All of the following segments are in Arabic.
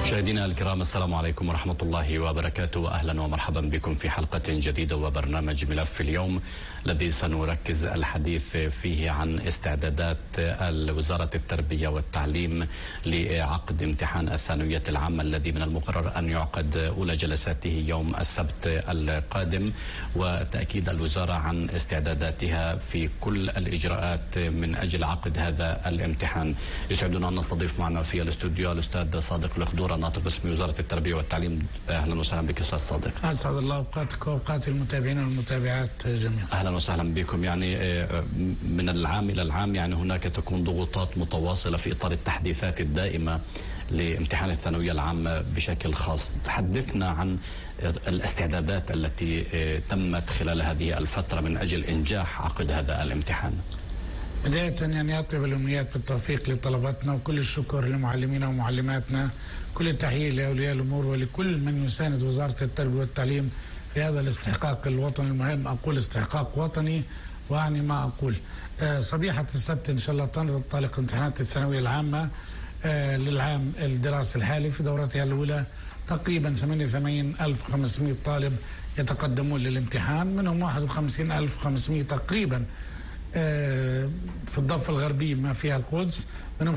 مشاهدينا الكرام، السلام عليكم ورحمة الله وبركاته، وأهلا ومرحبا بكم في حلقة جديدة وبرنامج ملف اليوم، الذي سنركز الحديث فيه عن استعدادات وزارة التربية والتعليم لعقد امتحان الثانوية العامة الذي من المقرر أن يعقد أولى جلساته يوم السبت القادم، وتأكيد الوزارة عن استعداداتها في كل الإجراءات من أجل عقد هذا الامتحان. يسعدنا أن نستضيف معنا في الاستوديو الأستاذ صادق الخضور، الناطق باسم وزارة التربية والتعليم. أهلا وسهلا بك أستاذ صادق. أسعد الله أوقاتك وأوقات المتابعين والمتابعات جميعا. أهلا وسهلا بكم. يعني من العام إلى العام يعني هناك تكون ضغوطات متواصلة في إطار التحديثات الدائمة لامتحان الثانوية العامة بشكل خاص. حدثنا عن الاستعدادات التي تمت خلال هذه الفترة من أجل إنجاح عقد هذا الامتحان. بداية يعني أطيب الأمنيات بالتوفيق لطلباتنا، وكل الشكر لمعلمينا ومعلماتنا، كل التحية لأولياء الأمور ولكل من يساند وزارة التربية والتعليم في هذا الاستحقاق الوطني المهم. أقول استحقاق وطني وأعني ما أقول. صبيحة السبت إن شاء الله تنطلق امتحانات الثانوية العامة للعام الدراسي الحالي في دورتها الأولى. تقريبا 88,500 طالب يتقدمون للامتحان، منهم 51,500 تقريبا في الضفة الغربية ما فيها القدس، منهم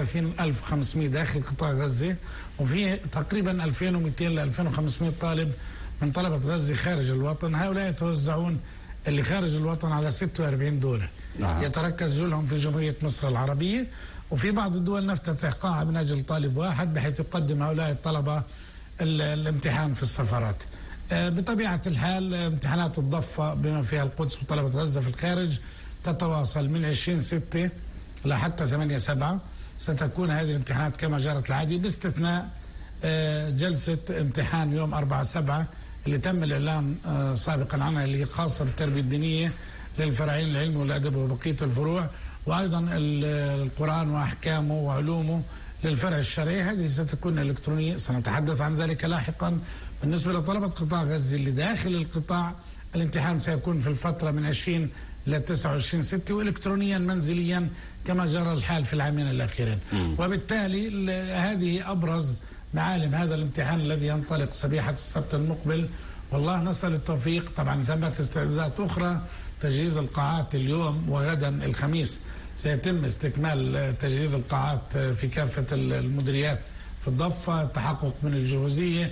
35,500 داخل قطاع غزة، وفيه تقريبا 2200 ل 2500 طالب من طلبة غزة خارج الوطن. هؤلاء يتوزعون اللي خارج الوطن على 46 دولة. يتركز جلهم في جمهورية مصر العربية، وفي بعض الدول نفتتح قاعة من أجل طالب واحد بحيث يقدم هؤلاء الطلبة الامتحان في السفارات. بطبيعة الحال امتحانات الضفة بما فيها القدس وطلبة غزة في الخارج تتواصل من 20/6 لحتى 8/7. ستكون هذه الامتحانات كما جرت العادة، باستثناء جلسة امتحان يوم 4/7 اللي تم الإعلان سابقا عنها، اللي خاصة بالتربية الدينية للفرعين العلم والأدب وبقية الفروع، وأيضا القرآن وأحكامه وعلومه للفرع الشرعي. هذه ستكون إلكترونية، سنتحدث عن ذلك لاحقا. بالنسبة لطلبة قطاع غزة اللي داخل القطاع، الامتحان سيكون في الفترة من 20 إلى 29/6 وإلكترونيا منزليا كما جرى الحال في العامين الأخيرين. وبالتالي هذه أبرز معالم هذا الامتحان الذي ينطلق صبيحة السبت المقبل، والله نسأل التوفيق. طبعا ثمت استعدادات أخرى، تجهيز القاعات اليوم وغدا الخميس سيتم استكمال تجهيز القاعات في كافة المديريات في الضفة، التحقق من الجهوزية.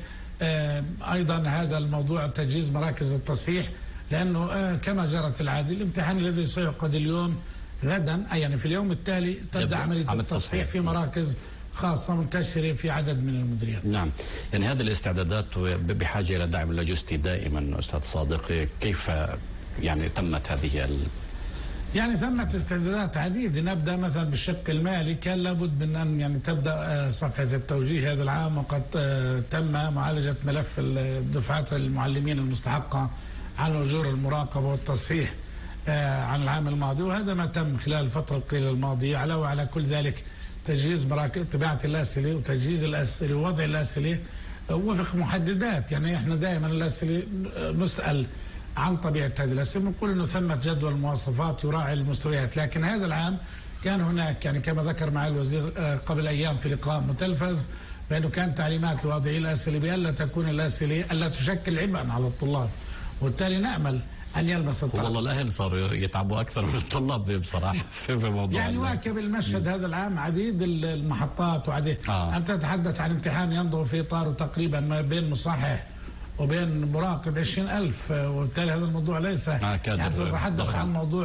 أيضا هذا الموضوع تجهيز مراكز التصحيح، لأنه كما جرت العادة الامتحان الذي سيعقد اليوم غدا يعني في اليوم التالي تبدأ عملية التصحيح في مراكز خاصة منتشرة في عدد من المديريات. نعم، يعني هذه الاستعدادات بحاجة إلى دعم لوجستي دائما. أستاذ صادق، كيف يعني تمت هذه يعني ثمت استعدادات عديدة. نبدأ مثلا بالشق المالي، كان لابد من أن يعني تبدأ صفحة التوجيه هذا العام، وقد تم معالجة ملف دفعات المعلمين المستحقة عن أجور المراقبة والتصحيح عن العام الماضي، وهذا ما تم خلال الفترة القليلة الماضية. على كل ذلك تجهيز مراكز طباعة الأسئلة وتجهيز الأسئلة ووضع الأسئلة وفق محددات. يعني احنا دائما الأسئلة نسأل عن طبيعة هذه الأسئلة، نقول أنه ثمة جدول مواصفات يراعي المستويات. لكن هذا العام كان هناك يعني كما ذكر مع الوزير قبل أيام في لقاء متلفز، بأنه كان تعليمات لواضعي الأسئلة بألا تكون الأسئلة ألا تشكل عبئا على الطلاب، وبالتالي نأمل أن يلمس الطلاب. والله الأهل صاروا يتعبوا أكثر من الطلاب بصراحة في موضوع يعني واكب المشهد هذا العام عديد المحطات وعديد. أنت تتحدث عن امتحان ينظر في إطاره تقريبا ما بين مصحح وبين مراقب 20,000، وبالتالي هذا الموضوع ليس يعني تتحدث عن موضوع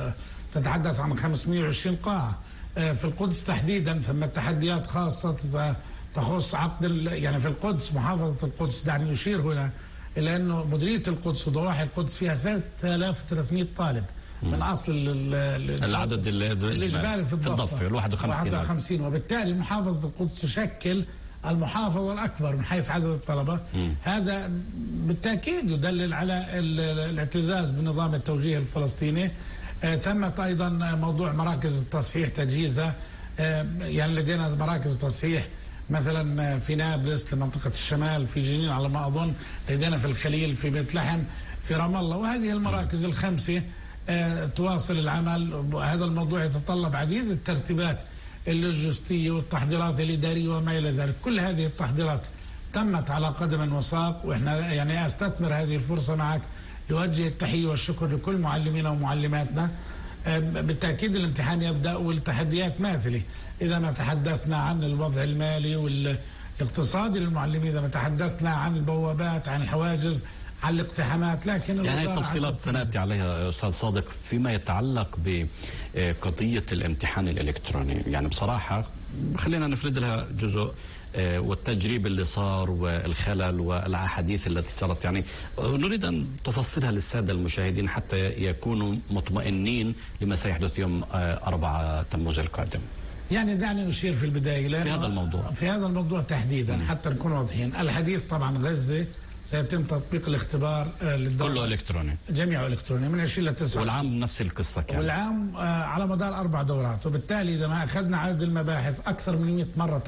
تتحدث عن 520 قاعة في القدس تحديدا. ثم تحديات خاصة تخص عقد يعني في القدس محافظة القدس. دعني أشير هنا إلى أنه مديرية القدس وضواحي القدس فيها 3,300 طالب من أصل العدد الإجمالي في الضفة 51. وبالتالي محافظة القدس تشكل المحافظة الأكبر من حيث عدد الطلبة. هذا بالتأكيد يدلل على الاعتزاز بنظام التوجيه الفلسطيني. ثمت أيضا موضوع مراكز التصحيح تجهيزها. يعني لدينا مراكز تصحيح مثلا في نابلس لمنطقة الشمال، في جنين على ما أظن، لدينا في الخليل، في بيت لحم، في رام الله. وهذه المراكز الخمسة تواصل العمل. هذا الموضوع يتطلب عديد الترتيبات اللوجستية والتحضيرات الإدارية وما إلى ذلك. كل هذه التحضيرات تمت على قدم وساق، وإحنا يعني أستثمر هذه الفرصة معك لوجه التحية والشكر لكل معلمينا ومعلماتنا. بالتأكيد الامتحان يبدأ والتحديات ماثلة. إذا ما تحدثنا عن الوضع المالي والاقتصادي للمعلمين، إذا ما تحدثنا عن البوابات، عن الحواجز، عن الاقتحامات، لكن يعني التفصيلات سنأتي عليها أستاذ صادق. فيما يتعلق بقضية الامتحان الإلكتروني، يعني بصراحة خلينا نفرد لها جزء، والتجريب اللي صار والخلل والأحاديث التي صارت، يعني نريد أن تفصلها للسادة المشاهدين حتى يكونوا مطمئنين لما سيحدث يوم 4 تموز القادم. يعني دعني أشير في البداية في هذا الموضوع تحديدا حتى نكون واضحين. الحديث طبعا غزة سيتم تطبيق الاختبار كله إلكتروني، جميعه إلكتروني من 20 ل 9. والعام نفس القصة كان، والعام على مدار 4 دورات، وبالتالي إذا ما أخذنا عدد المباحث أكثر من 100 مرة